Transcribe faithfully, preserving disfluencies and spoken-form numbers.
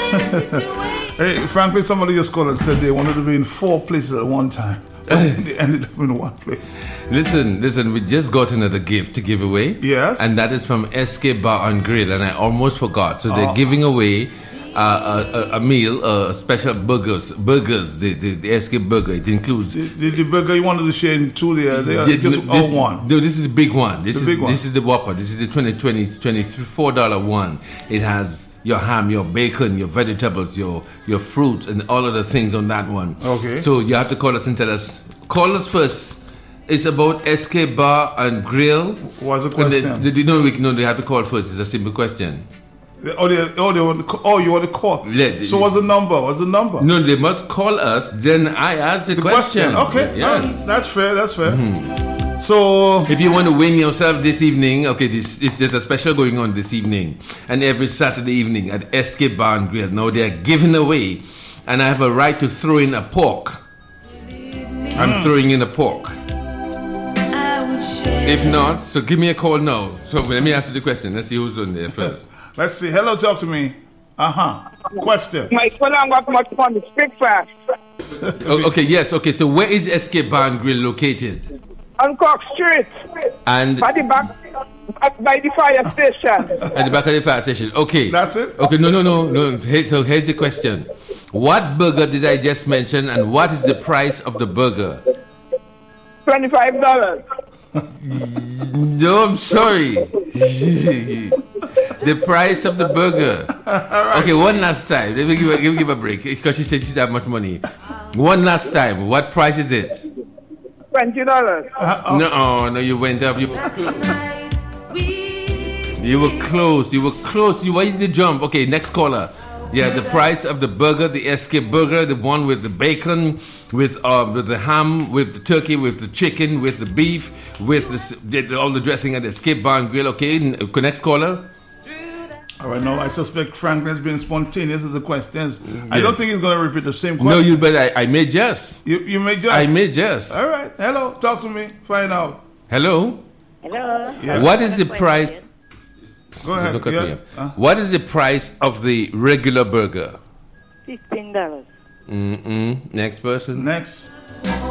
Hey, frankly, somebody just called and said they wanted to be in four places at one time. They ended up in one place. Listen, listen, we just got another gift to give away. Yes. And that is from S K Bar and Grill, and I almost forgot. So they're Oh. giving away uh, a, a, a meal, uh, special burgers, burgers, the, the, the S K burger. It includes... The, the, the burger you wanted to share in two there, they are Yeah, just no, all this, one. No, this is the big one. This The is big one. This is the Whopper. This is the twenty twenty, twenty-four dollars one. It has your ham, your bacon, your vegetables, your your fruits, and all of the things on that one. Okay. So you have to call us and tell us. Call us first. It's about S K Bar and Grill. What's the And question? They, they, no, we, no, they have to call first. It's a simple question. Oh, they, oh, they want to call, oh, you want to call. Yeah, they- so what's the number? What's the number? No, they must call us. Then I ask the, the question. question. Okay. Yes. Oh, that's fair. That's fair. So, If you want to win yourself this evening, okay, this is there's a special going on this evening, and every Saturday evening at S K Bar and Grill. Now they are giving away, and I have a right to throw in a pork. I'm throwing in a pork. If not, so give me a call now. So let me answer the question. Let's see who's on there first. let's see. Hello, talk to me. Uh huh. Question. My son and got much fun. Speak fast. Oh, okay, yes, okay. So where is S K Bar and Grill located? On Cock Street. And By the back, back by the fire station. at the back of the fire station. Okay. That's it? Okay, no, no, no, no. Here- So here's the question. What burger did I just mention, and what is the price of the burger? Twenty-five dollars. No, I'm sorry. The price of the burger. Okay, one last time. Let me give a, give, give a break because she said she didn't have much money. One last time. What price is it? Twenty dollars. No, oh, no, you went up. You, you were close. You were close. You why did you jump? Okay, next caller. Yeah, the price of the burger, the S K burger, the one with the bacon, with uh, with the ham, with the turkey, with the chicken, with the beef, with the, s- the, all the dressing at the S K Bar and Grill. Okay, n- next caller. All right, now I suspect Franklin's been spontaneous with the questions. I don't Yes. think he's going to repeat the same No, question. you but I, I made yes. You, you may just. I made yes. All right. Hello, talk to me. Find out. Hello. Hello. Yeah. What is the price? Go ahead. Don't cut me Yes. off. Uh, What is the price of the regular burger? Fifteen dollars. Mm-mm. Next person. next.